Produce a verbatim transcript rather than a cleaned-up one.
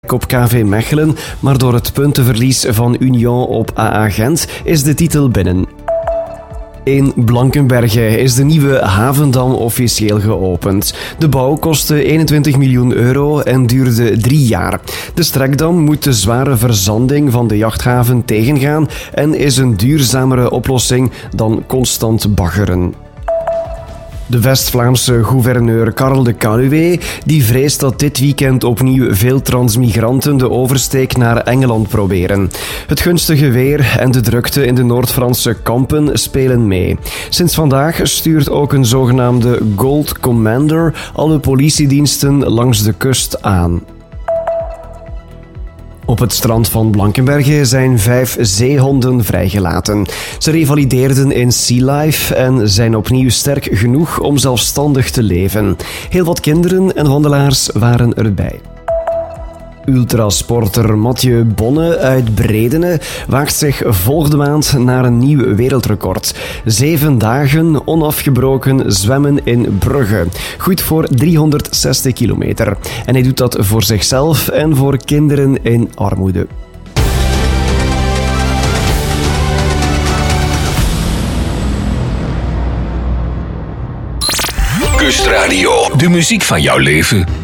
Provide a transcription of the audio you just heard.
op K V Mechelen, maar door het puntenverlies van Union op A A Gent is de titel binnen. In Blankenberge is de nieuwe Havendam officieel geopend. De bouw kostte eenentwintig miljoen euro en duurde drie jaar. De strekdam moet de zware verzanding van de jachthaven tegengaan en is een duurzamere oplossing dan constant baggeren. De West-Vlaamse gouverneur Karel de Caluwe die vreest dat dit weekend opnieuw veel transmigranten de oversteek naar Engeland proberen. Het gunstige weer en de drukte in de Noord-Franse kampen spelen mee. Sinds vandaag stuurt ook een zogenaamde Gold Commander alle politiediensten langs de kust aan. Op het strand van Blankenberge zijn vijf zeehonden vrijgelaten. Ze revalideerden in Sea Life en zijn opnieuw sterk genoeg om zelfstandig te leven. Heel wat kinderen en wandelaars waren erbij. Ultrasporter Mathieu Bonne uit Bredene waagt zich volgende maand naar een nieuw wereldrecord. Zeven dagen onafgebroken zwemmen in Brugge. Goed voor driehonderdzestig kilometer. En hij doet dat voor zichzelf en voor kinderen in armoede. Kustradio, de muziek van jouw leven.